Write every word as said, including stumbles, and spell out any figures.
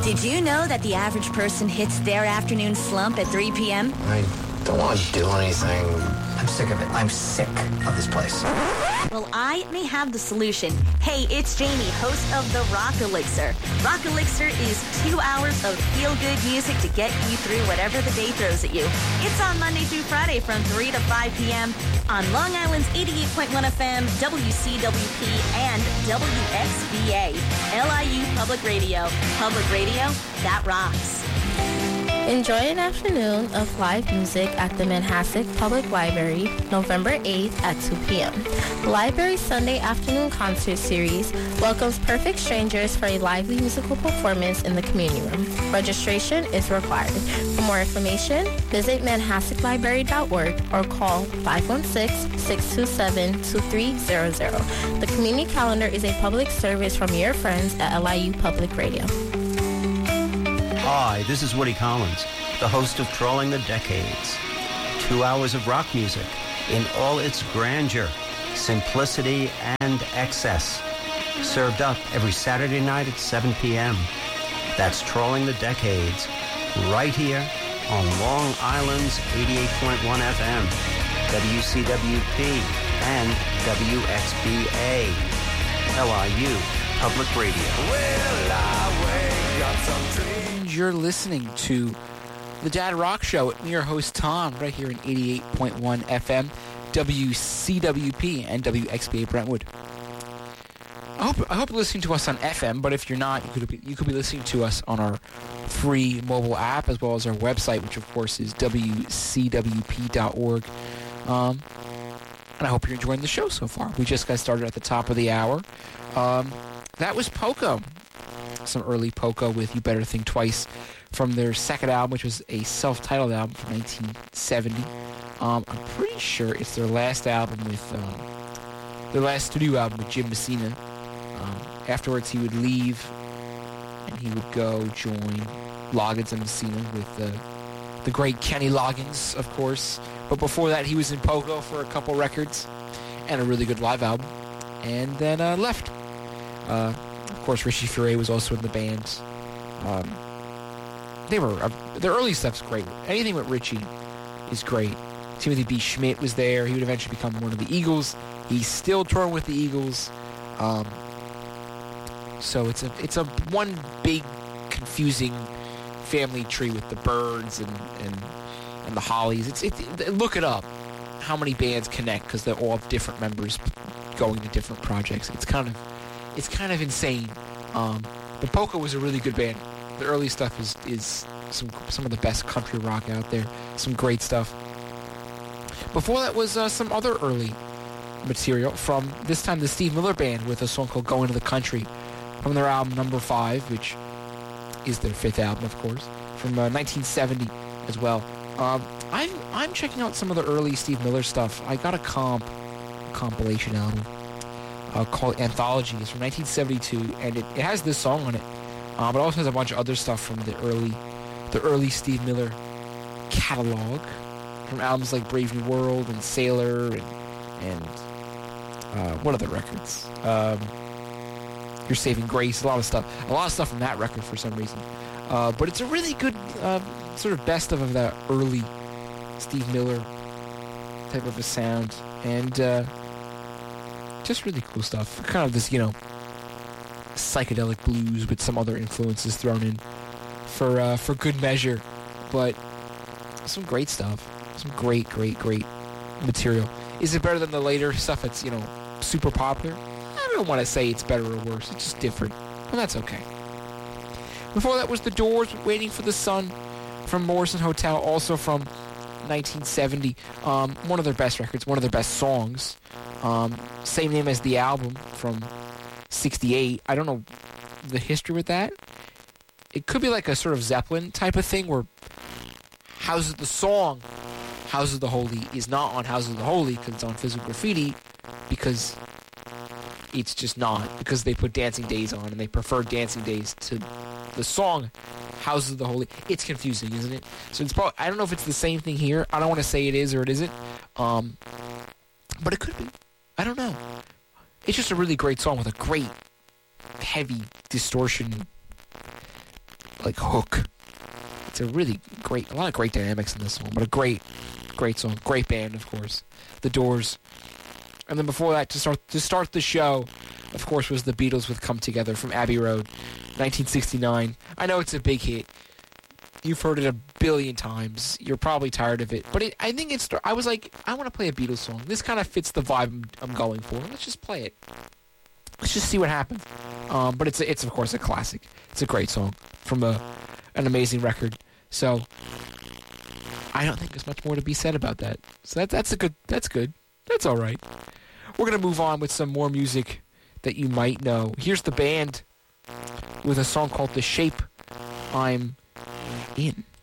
Did you know that the average person hits their afternoon slump at three p.m.? I don't want to do anything. I'm sick of it. I'm sick of this place. Well, I may have the solution. Hey, it's Jamie, host of the Rock Elixir. Rock Elixir is two hours of feel-good music to get you through whatever the day throws at you. It's on Monday through Friday from three to five p.m. on Long Island's eighty-eight point one F M, W C W P, and W X B A, L I U Public Radio. Public radio that rocks. Enjoy an afternoon of live music at the Manhasset Public Library, November eighth at two p.m. The library's Sunday afternoon concert series welcomes perfect strangers for a lively musical performance in the community room. Registration is required. For more information, visit manhasset library dot org or call five one six, six two seven, two three zero zero. The community calendar is a public service from your friends at L I U Public Radio. Hi, this is Woody Collins, the host of Trolling the Decades. Two hours of rock music in all its grandeur, simplicity, and excess. Served up every Saturday night at seven p.m. That's Trolling the Decades, right here on Long Island's eighty-eight point one F M, W C W P, and W X B A, L I U Public Radio. Well, I wake up some dreams. You're listening to The Dad Rock Show with me, your host Tom, right here in eighty-eight point one F M, W C W P, and W X B A Brentwood. I hope I hope you're listening to us on F M, but if you're not, you could be, you could be listening to us on our free mobile app as well as our website, which of course is W C W P dot org. Um, and I hope you're enjoying the show so far. We just got started at the top of the hour. Um, that was Poco. Some early Poco with You Better Think Twice from their second album, which was a self-titled album from nineteen seventy. Um, I'm pretty sure it's their last album with, um, their last studio album with Jim Messina. Um, afterwards, he would leave and he would go join Loggins and Messina with the, the great Kenny Loggins, of course. But before that, he was in Poco for a couple records and a really good live album, and then uh, left. Uh, Of course, Richie Furay was also in the band. Um, they were uh, their early stuff's great. Anything with Richie is great. Timothy B. Schmidt was there. He would eventually become one of the Eagles. He's still touring with the Eagles. Um, so it's a it's a one big confusing family tree with the Byrds and and, and the Hollies. It's it, it, look it up. How many bands connect because they're all different members going to different projects. It's kind of It's kind of insane. Um, but Poco was a really good band. The early stuff is, is some some of the best country rock out there. Some great stuff. Before that was uh, some other early material from, this time, the Steve Miller Band with a song called Going to the Country from their album Number Five, which is their fifth album, of course, from uh, nineteen seventy as well. Um, I'm, I'm checking out some of the early Steve Miller stuff. I got a comp, a compilation album. Uh, called Anthology. It's from nineteen seventy-two, and it, it has this song on it, uh, but it also has a bunch of other stuff from the early, the early Steve Miller catalog, from albums like Brave New World and Sailor and and uh, what other records? Um, Your Saving Grace. A lot of stuff. A lot of stuff from that record for some reason. Uh, but it's a really good uh, sort of best of of that early Steve Miller type of a sound, and. Uh, Just really cool stuff. Kind of this, you know, psychedelic blues with some other influences thrown in for uh, for good measure. But some great stuff. Some great, great, great material. Is it better than the later stuff that's, you know, super popular? I don't want to say it's better or worse. It's just different. And that's okay. Before that was The Doors, Waiting for the Sun from Morrison Hotel, also from nineteen seventy. Um, one of their best records, one of their best songs. Um, same name as the album from sixty-eight. I don't know the history with that. It could be like a sort of Zeppelin type of thing where Houses the song Houses of the Holy is not on Houses of the Holy because it's on Physical Graffiti, because it's just not, because they put Dancing Days on and they prefer Dancing Days to the song Houses of the Holy. It's confusing, isn't it? So it's probably, I don't know if it's the same thing here. I don't want to say it is or it isn't. Um, but it could be. I don't know. It's just a really great song with a great, heavy distortion, like hook. It's a really great, a lot of great dynamics in this song, but a great, great song. Great band, of course. The Doors. And then before that, to start to start the show, of course, was the Beatles with Come Together from Abbey Road, nineteen sixty-nine. I know it's a big hit. You've heard it a billion times. You're probably tired of it. But it, I think it's... I was like, I want to play a Beatles song. This kind of fits the vibe I'm, I'm going for. Let's just play it. Let's just see what happens. Um, but it's, it's, of course, a classic. It's a great song from a, an amazing record. So, I don't think there's much more to be said about that. So that, that's a good... That's good. That's all right. We're going to move on with some more music that you might know. Here's the band with a song called The Shape I'm In.